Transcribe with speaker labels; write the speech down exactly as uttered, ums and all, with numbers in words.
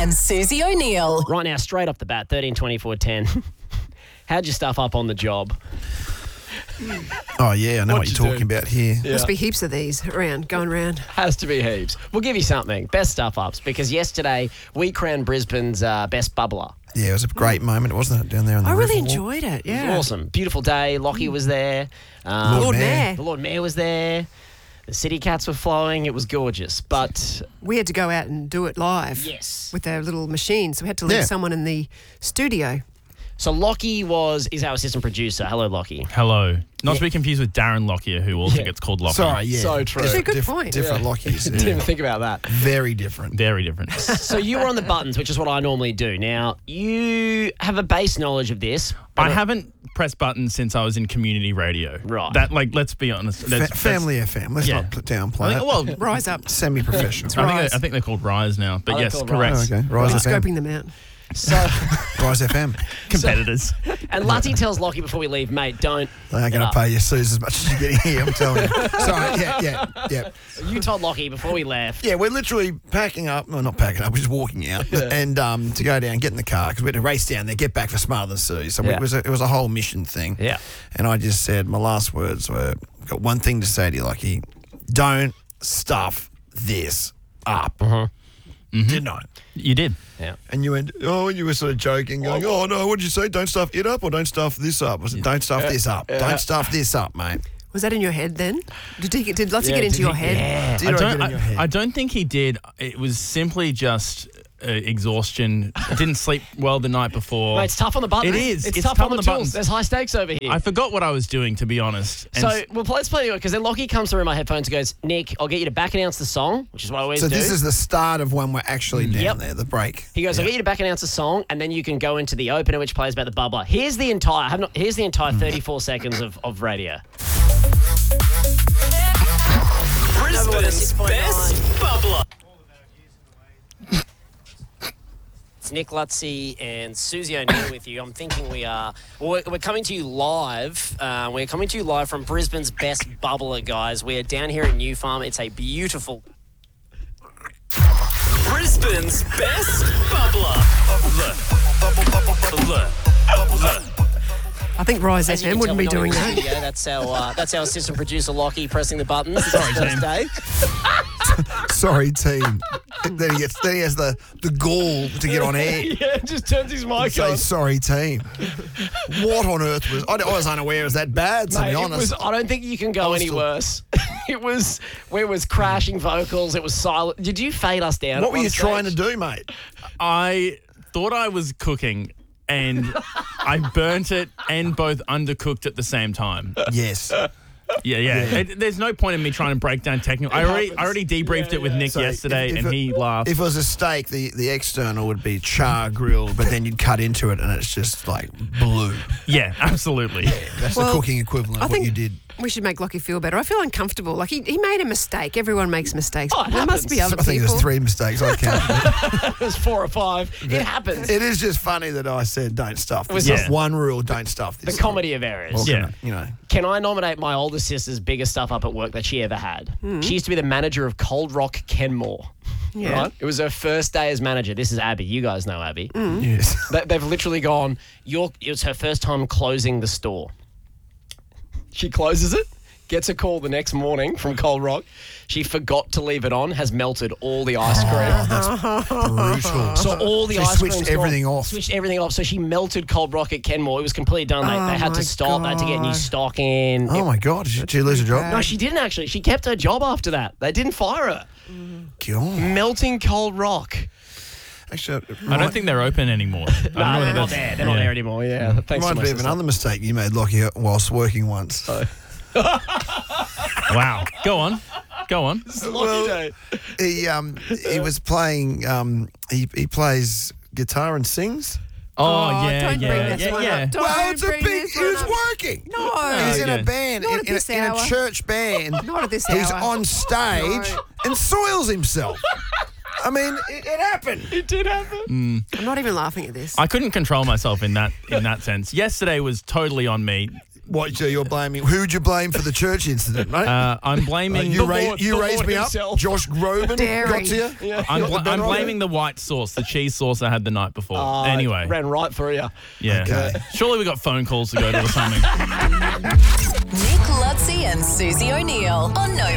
Speaker 1: and Susie O'Neill.
Speaker 2: Right now, straight off the bat, thirteen twenty-four ten. How'd you stuff up on the job?
Speaker 3: Oh, yeah, I know what
Speaker 2: What'd
Speaker 3: you're
Speaker 2: you
Speaker 3: talking
Speaker 2: do?
Speaker 3: about here.
Speaker 2: Yeah.
Speaker 4: Must be heaps of these around, going around.
Speaker 2: Has to be heaps. We'll give you something. Best stuff ups, because yesterday we crowned Brisbane's uh, best bubbler.
Speaker 3: Yeah, it was a great moment, wasn't it, down there on the
Speaker 4: I really
Speaker 3: Riverwalk?
Speaker 4: enjoyed it, yeah.
Speaker 2: Awesome. Beautiful day. Lockie was there. Um,
Speaker 3: Lord
Speaker 4: Lord
Speaker 3: Mayor.
Speaker 4: Mayor.
Speaker 2: The Lord Mayor was there. The city cats were flowing. It was gorgeous. But
Speaker 4: We had to go out and do it live.
Speaker 2: Yes.
Speaker 4: With our little machine, so we had to leave
Speaker 3: Yeah.
Speaker 4: someone in the studio.
Speaker 2: so Lockie was is our assistant producer. Hello, Lockie.
Speaker 5: Hello. Not to be confused with Darren Lockyer, who also
Speaker 2: Yeah.
Speaker 5: gets called Lockyer.
Speaker 3: Sorry, yeah.
Speaker 2: So true.
Speaker 4: Actually, good
Speaker 3: Diff-
Speaker 4: point.
Speaker 3: Different Lockies.
Speaker 2: Didn't even
Speaker 3: Yeah.
Speaker 2: think about that.
Speaker 3: Very different.
Speaker 5: Very different.
Speaker 2: So you were on the buttons, which is what I normally do. Now, you have a base knowledge of this.
Speaker 5: I haven't pressed buttons since I was in community radio.
Speaker 2: Right.
Speaker 5: That, like, let's be honest.
Speaker 3: Fa-
Speaker 5: that's-
Speaker 3: family F M. Let's
Speaker 5: Yeah.
Speaker 3: not put downplay
Speaker 5: I
Speaker 3: it.
Speaker 5: think, well,
Speaker 4: Rise up.
Speaker 3: Semi-professional.
Speaker 5: I think,
Speaker 4: Rise.
Speaker 5: they- I think they're called Rise now. But
Speaker 2: Are they
Speaker 5: yes,
Speaker 2: called
Speaker 5: correct.
Speaker 2: Rise?
Speaker 3: Oh, okay. Rise
Speaker 4: Just
Speaker 3: F M.
Speaker 4: scoping them out.
Speaker 2: So,
Speaker 3: Rise F M.
Speaker 5: Competitors.
Speaker 2: and Lutty tells Lockie before we leave, mate, don't.
Speaker 3: They aren't
Speaker 2: get
Speaker 3: going
Speaker 2: up.
Speaker 3: to pay you, Suze, as much as you're getting here, I'm telling you. Sorry, yeah, yeah, yeah.
Speaker 2: You told Lockie before we left.
Speaker 3: Yeah, we're literally packing up. Well, not packing up, we're just walking out. And um, to go down, get in the car, because we had to race down there, get back for Smarter Than Suze. So
Speaker 2: Yeah.
Speaker 3: it, was a, it was a whole mission thing.
Speaker 2: Yeah.
Speaker 3: And I just said, my last words were, got one thing to say to you, Lockie. Don't stuff this up.
Speaker 2: Uh-huh.
Speaker 3: Didn't I?
Speaker 5: You did.
Speaker 2: Yeah.
Speaker 3: And you went, oh, and you were sort of joking, going, oh, no, what did you say? Don't stuff it up or don't stuff this up? I said, don't stuff this up. Don't stuff this up, mate.
Speaker 4: Was that in your head then? Did he, did Lutzy
Speaker 2: Yeah,
Speaker 4: get into
Speaker 2: did
Speaker 4: your
Speaker 2: he-
Speaker 4: head?
Speaker 2: Yeah.
Speaker 3: Did
Speaker 5: I
Speaker 3: I,
Speaker 5: don't,
Speaker 3: get in
Speaker 5: I,
Speaker 3: your head?
Speaker 5: I don't think he did. It was simply just uh, exhaustion. I didn't sleep well the night before.
Speaker 2: Mate, it's tough on the buttons.
Speaker 5: It is.
Speaker 2: It's,
Speaker 5: It's
Speaker 2: tough,
Speaker 5: tough
Speaker 2: on the,
Speaker 5: on the
Speaker 2: tools.
Speaker 5: buttons.
Speaker 2: There's high stakes over here.
Speaker 5: I forgot what I was doing, to be honest. And
Speaker 2: so,
Speaker 5: s-
Speaker 2: well, let's play it, because then Lockie comes through my headphones and goes, Nick, I'll get you to back announce the song, which is what I always
Speaker 3: So
Speaker 2: do.
Speaker 3: this is the start of when we're actually down
Speaker 2: Yep.
Speaker 3: there, the break.
Speaker 2: He goes, I'll get you to back announce the song, and then you can go into the opener, which plays about the bubbler. Here's the entire, I have not, here's the entire thirty-four seconds of, of radio.
Speaker 1: Brisbane's best bubbler.
Speaker 2: It's Nick Lutzy and Susie O'Neill with you. I'm thinking we are, well, we're, we're coming to you live. Uh, we're coming to you live from Brisbane's best bubbler, guys. We're down here at New Farm. It's a beautiful...
Speaker 1: Brisbane's best bubbler.
Speaker 4: I think Rise
Speaker 2: As
Speaker 4: F
Speaker 2: you
Speaker 4: M
Speaker 2: can
Speaker 4: wouldn't
Speaker 2: tell,
Speaker 4: be
Speaker 2: we're not
Speaker 4: doing
Speaker 2: in the
Speaker 4: that.
Speaker 2: studio. That's our, uh, that's our assistant producer, Lockie, pressing the buttons. Sorry,
Speaker 5: team.
Speaker 2: day.
Speaker 3: Sorry, team. then he gets, then he has the, the gall to get on air.
Speaker 2: Yeah, just turns his mic
Speaker 3: Say sorry, team. What on earth was? I, I was unaware it was that bad. To
Speaker 2: Mate,
Speaker 3: be
Speaker 2: it
Speaker 3: honest,
Speaker 2: was, I don't think you can
Speaker 3: I
Speaker 2: go
Speaker 3: was
Speaker 2: any
Speaker 3: still-
Speaker 2: worse. It was where it was crashing vocals. It was silent. Did you fade us down?
Speaker 3: what
Speaker 2: at
Speaker 3: were
Speaker 2: one
Speaker 3: you trying to
Speaker 2: stage?
Speaker 3: do, mate?
Speaker 5: I thought I was cooking, and I burnt it and both undercooked at the same time.
Speaker 3: Yes.
Speaker 5: Yeah, yeah. It, there's no point in me trying to break down technical. I already, I already debriefed
Speaker 2: Yeah,
Speaker 5: it with
Speaker 2: yeah.
Speaker 5: Nick
Speaker 3: So
Speaker 5: yesterday,
Speaker 3: if- if
Speaker 5: and
Speaker 3: it-
Speaker 5: he laughed.
Speaker 3: If it was a steak, the, the external would be char grilled, but then you'd cut into it and it's just like blue.
Speaker 5: yeah, absolutely.
Speaker 3: That's
Speaker 4: Well,
Speaker 3: the cooking equivalent
Speaker 4: I
Speaker 3: of what
Speaker 4: think
Speaker 3: you did.
Speaker 4: we should make Lockie feel better. I feel uncomfortable. Like he, he made a mistake. Everyone makes mistakes.
Speaker 2: Oh, it
Speaker 4: there must be
Speaker 2: happens.
Speaker 4: other
Speaker 3: I think
Speaker 4: people.
Speaker 3: there's three mistakes I counted.
Speaker 2: It was four or five. It happens.
Speaker 3: It is just funny that I said don't stuff
Speaker 2: was
Speaker 3: this.
Speaker 5: just-
Speaker 3: up. One rule, don't stuff
Speaker 2: The
Speaker 3: this.
Speaker 2: comedy of errors.
Speaker 3: Well,
Speaker 5: Yeah.
Speaker 3: You know.
Speaker 2: Can I nominate my older sister's biggest stuff up at work that she ever had? She used to be the manager of Cold Rock Kenmore.
Speaker 4: Yeah.
Speaker 2: Right? It was her first day as manager. This is Abby. You guys know Abby.
Speaker 3: Yes.
Speaker 2: They, they've literally gone, You're, it was her first time closing the store. She closes it, gets a call the next morning from Cold Rock. She forgot to leave it on, has melted all the ice cream.
Speaker 3: Brutal.
Speaker 2: So all the
Speaker 3: She
Speaker 2: ice
Speaker 3: switched
Speaker 2: cream's
Speaker 3: everything
Speaker 2: gone.
Speaker 3: off.
Speaker 2: Switched everything off. So she melted Cold Rock at Kenmore. It was completely done. They,
Speaker 4: Oh
Speaker 2: they had to
Speaker 4: my
Speaker 2: stop. They had to get new
Speaker 4: God.
Speaker 2: stock in.
Speaker 3: Oh
Speaker 2: It-
Speaker 3: my God! Did she, did she lose her job?
Speaker 2: no, she didn't actually. She kept her job after that. They didn't fire her.
Speaker 3: God.
Speaker 2: Melting Cold Rock.
Speaker 3: Actually,
Speaker 5: I don't think they're open anymore. I don't
Speaker 2: No,
Speaker 5: know
Speaker 2: they're
Speaker 5: whether
Speaker 2: not
Speaker 5: that's-
Speaker 2: there. They're not
Speaker 5: yeah.
Speaker 2: there anymore. Yeah. Thanks to
Speaker 3: Reminds
Speaker 2: my
Speaker 3: me of
Speaker 2: sister.
Speaker 3: another mistake you made, Lockie, whilst working once.
Speaker 5: Wow. Go on. Go on.
Speaker 3: Well, he um he was playing um he he plays guitar and sings.
Speaker 5: Oh,
Speaker 4: Oh,
Speaker 5: yeah,
Speaker 4: don't
Speaker 5: yeah,
Speaker 4: bring this
Speaker 5: yeah,
Speaker 4: one
Speaker 5: yeah.
Speaker 4: up. Don't
Speaker 3: well, it's a
Speaker 4: bring
Speaker 3: big.
Speaker 4: this
Speaker 3: He was
Speaker 4: one up.
Speaker 3: working.
Speaker 4: No.
Speaker 3: He's in
Speaker 5: yeah.
Speaker 3: a band,
Speaker 4: Not
Speaker 3: in,
Speaker 4: at
Speaker 3: in,
Speaker 4: this
Speaker 3: a, in a
Speaker 4: hour.
Speaker 3: church band.
Speaker 4: Not at this
Speaker 3: He's
Speaker 4: hour.
Speaker 3: on stage
Speaker 4: No.
Speaker 3: and soils himself. I mean, it, it happened.
Speaker 2: It did happen.
Speaker 4: I'm not even laughing at this.
Speaker 5: I couldn't control myself in that in that sense. Yesterday was totally on me.
Speaker 3: What, so you're blaming? Who would you blame for the church incident, mate?
Speaker 5: Uh, I'm
Speaker 3: Uh,
Speaker 5: blaming.
Speaker 3: you
Speaker 2: the
Speaker 3: ra-
Speaker 2: Lord-
Speaker 3: you
Speaker 2: the
Speaker 3: raised
Speaker 2: Lord
Speaker 3: me
Speaker 2: himself.
Speaker 3: up. Josh Groban
Speaker 4: Dairy.
Speaker 3: got to you.
Speaker 5: I'm, bl-
Speaker 3: Got the
Speaker 5: I'm
Speaker 3: better of
Speaker 5: blaming the white sauce, the cheese sauce I had the night before.
Speaker 2: Uh,
Speaker 5: anyway,
Speaker 2: ran right through you.
Speaker 5: yeah.
Speaker 3: Okay.
Speaker 5: Surely we got phone calls to go to or something.
Speaker 1: Nick Lutzi and Susie O'Neill on No